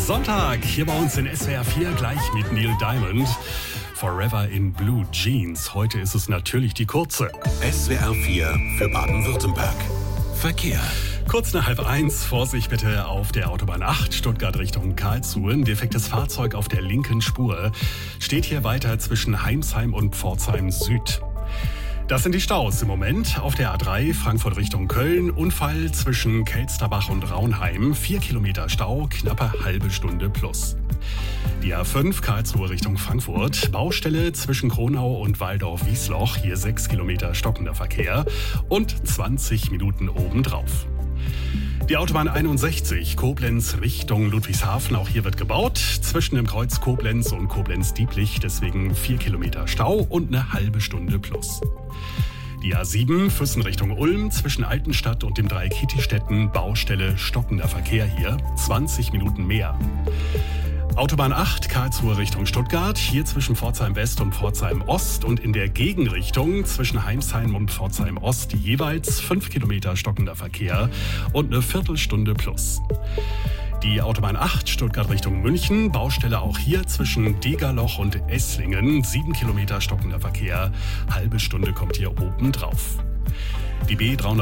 Sonntag hier bei uns in SWR 4 gleich mit Neil Diamond. Forever in Blue Jeans. Heute ist es natürlich die kurze. SWR 4 für Baden-Württemberg. Verkehr. Kurz nach 12:30, Vorsicht bitte auf der Autobahn 8, Stuttgart Richtung Karlsruhe. Ein defektes Fahrzeug auf der linken Spur steht hier weiter zwischen Heimsheim und Pforzheim Süd. Das sind die Staus im Moment auf der A3 Frankfurt Richtung Köln. Unfall zwischen Kelsterbach und Raunheim. 4 Kilometer Stau, knappe halbe Stunde plus. Die A5 Karlsruhe Richtung Frankfurt. Baustelle zwischen Kronau und Walldorf-Wiesloch. Hier 6 Kilometer stockender Verkehr und 20 Minuten obendrauf. Die Autobahn 61 Koblenz Richtung Ludwigshafen. Auch hier wird gebaut. Zwischen dem Kreuz Koblenz und Koblenz-Dieblich. Deswegen 4 Kilometer Stau und eine halbe Stunde plus. Die A7 Füssen Richtung Ulm. Zwischen Altenstadt und dem Dreieck Hittistetten. Baustelle stockender Verkehr hier. 20 Minuten mehr. Autobahn 8 Karlsruhe Richtung Stuttgart. Hier zwischen Pforzheim West und Pforzheim Ost und in der Gegenrichtung zwischen Heimsheim und Pforzheim Ost jeweils 5 Kilometer stockender Verkehr und eine Viertelstunde plus. Die Autobahn 8 Stuttgart Richtung München. Baustelle auch hier zwischen Degerloch und Esslingen. 7 Kilometer stockender Verkehr. Halbe Stunde kommt hier oben drauf. Die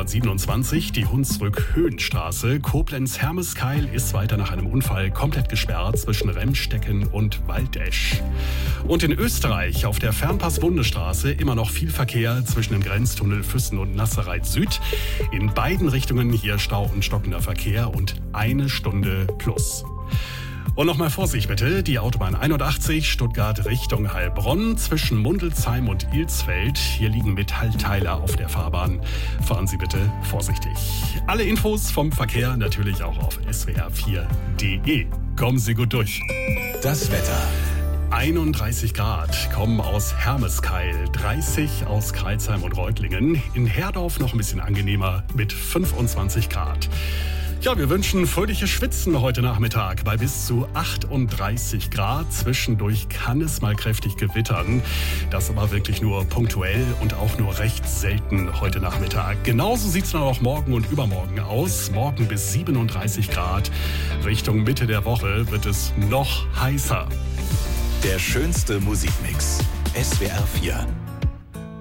B327, die Hunsrück-Höhenstraße, Koblenz-Hermeskeil ist weiter nach einem Unfall komplett gesperrt zwischen Remstecken und Waldesch. Und in Österreich auf der Fernpass-Bundesstraße immer noch viel Verkehr zwischen dem Grenztunnel Füssen und Nasserreit Süd. In beiden Richtungen hier Stau und stockender Verkehr und eine Stunde plus. Und nochmal Vorsicht bitte, die Autobahn 81 Stuttgart Richtung Heilbronn zwischen Mundelsheim und Ilsfeld. Hier liegen Metallteile auf der Fahrbahn. Fahren Sie bitte vorsichtig. Alle Infos vom Verkehr natürlich auch auf swr4.de. Kommen Sie gut durch. Das Wetter. 31 Grad kommen aus Hermeskeil, 30 aus Crailsheim und Reutlingen. In Herdorf noch ein bisschen angenehmer mit 25 Grad. Ja, wir wünschen fröhliches Schwitzen heute Nachmittag bei bis zu 38 Grad. Zwischendurch kann es mal kräftig gewittern. Das aber wirklich nur punktuell und auch nur recht selten heute Nachmittag. Genauso sieht es dann auch morgen und übermorgen aus. Morgen bis 37 Grad. Richtung Mitte der Woche wird es noch heißer. Der schönste Musikmix. SWR 4.